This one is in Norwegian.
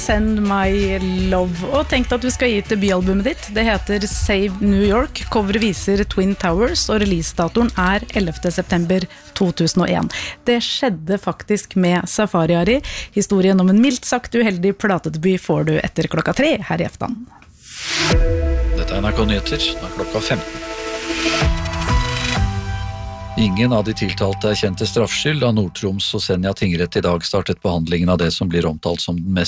Send My Love. Og tenk deg at du skal gi ut debutalbumet ditt. Det heter Save New York. Coveret viser Twin Towers, og releasedatoen 11. september 2001. Det skjedde faktisk med Safari-Ari. Historien om en mildt sagt uheldig platedebut får du etter 3:00 her i aften. Dette NRK Nyheter, nå 15. Ingen av de tiltalte kjent til straffskyld da Nord-Troms og Senja tingrett i dag startet behandlingen av det som blir omtalt som den mest